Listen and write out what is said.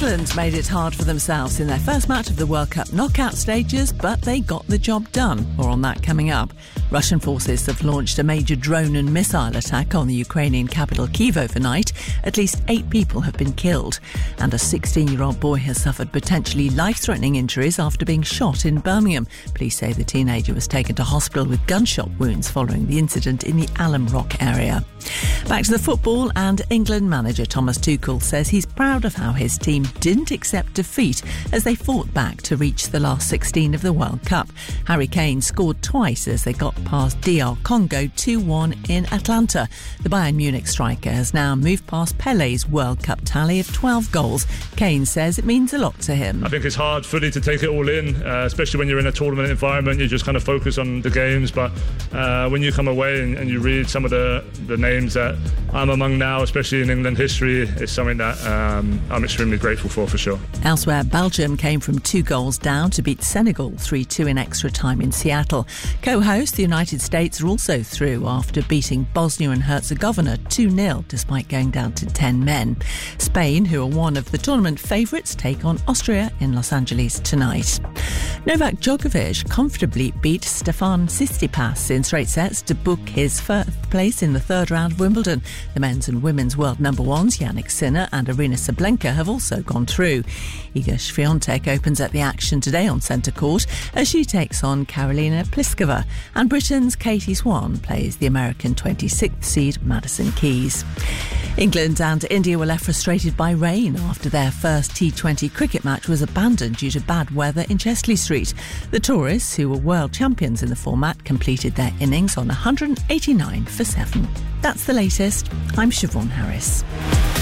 England made it hard for themselves in their first match of the World Cup knockout stages, but they got the job done. More on that coming up. Russian forces have launched a major drone and missile attack on the Ukrainian capital Kyiv overnight. At least 8 people have been killed. And a 16-year-old boy has suffered potentially life-threatening injuries after being shot in Birmingham. Police say the teenager was taken to hospital with gunshot wounds following the incident in the Alum Rock area. Back to the football, and England manager Thomas Tuchel says he's proud of how his team didn't accept defeat as they fought back to reach the last 16 of the World Cup. Harry Kane scored twice as they got past DR Congo 2-1 in Atlanta. The Bayern Munich striker has now moved past Pele's World Cup tally of 12 goals. Kane says it means a lot to him. I think it's hard fully to take it all in, especially when you're in a tournament environment. You just kind of focus on the games, but when you come away and you read some of the names that I'm among now, especially in England history, it's something that I'm extremely grateful for sure. Elsewhere, Belgium came from 2 goals down to beat Senegal 3-2 in extra time in Seattle. Co-host, the United States, are also through after beating Bosnia and Herzegovina 2-0 despite going down to 10 men. Spain, who are one of the tournament favourites, take on Austria in Los Angeles tonight. Novak Djokovic comfortably beat Stefan Tsitsipas in straight sets to book his first place in the third round of Wimbledon. The men's and women's world number ones, Jannik Sinner and Arina Sabalenka, have also gone through. Iga Swiatek opens at the action today on centre court as she takes on Karolina Pliskova, and Britain's Katie Swan plays the American 26th seed Madison Keys. England and India were left frustrated by rain after their first T20 cricket match was abandoned due to bad weather in Chesley Street. The tourists, who were world champions in the format, completed their innings on 189 for 7. That's the latest. I'm Siobhan Harris.